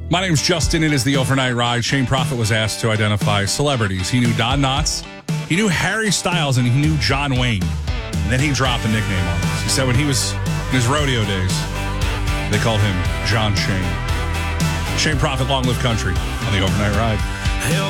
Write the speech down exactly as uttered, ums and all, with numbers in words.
My name's Justin. It is the Overnight Ride. Shane Prophet was asked to identify celebrities. He knew Don Knotts, he knew Harry Styles, and he knew John Wayne. And then he dropped a nickname on us. He said when he was in his rodeo days, they called him John Shane. Shane Prophet, Long Live Country on the Overnight Ride.